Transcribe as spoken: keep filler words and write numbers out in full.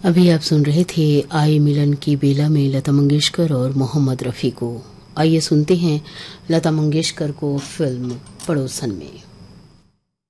अभी आप सुन रहे थे आए मिलन की बेला में लता मंगेशकर और मोहम्मद रफ़ी को। आइए सुनते हैं लता मंगेशकर को फिल्म पड़ोसन में।